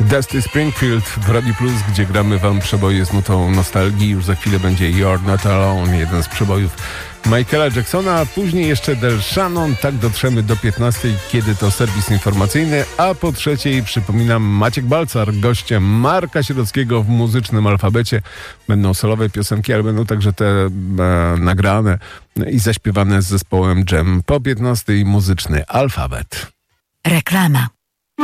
Dusty Springfield w Radio Plus, gdzie gramy wam przeboje z nutą nostalgii. Już za chwilę będzie You're Not Alone, jeden z przebojów Michaela Jacksona, a później jeszcze Del Shannon. Tak dotrzemy do 15, kiedy to serwis informacyjny, a po trzeciej, przypominam, Maciek Balcar, gościem Marka Sierockiego w muzycznym alfabecie. Będą solowe piosenki, ale będą także te nagrane i zaśpiewane z zespołem Jam. Po 15 muzyczny alfabet. Reklama.